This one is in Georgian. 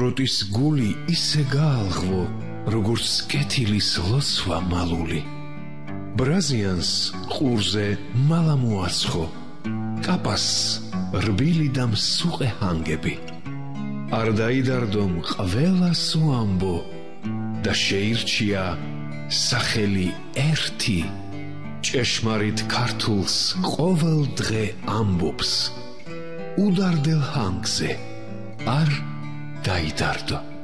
კროტის გული ისე გაალღვო, როგორც კეთილის ლოცვა მალული. ბრაზიანს ყურზე მალა მოაცხო, კაპას რბილი და მსუყე ჰანგები. არ დაიდარდომ ყველას უამბო და შეირჩია სახელი ერთი. ჭეშმარიტ ქართულს ყოველ დღე ამბობს, უდარდელ ჰანგზე არ დაიდარდო.